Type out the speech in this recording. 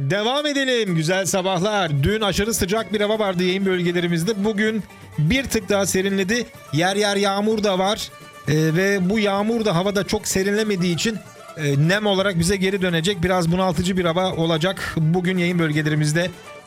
Devam edelim. Güzel sabahlar. Dün aşırı sıcak bir hava vardı yayın bölgelerimizde. Bugün bir tık daha serinledi. Yer yer yağmur da var. Ve bu yağmur da havada çok serinlemediği için nem olarak bize geri dönecek. Biraz bunaltıcı bir hava olacak bugün yayın bölgelerimizde.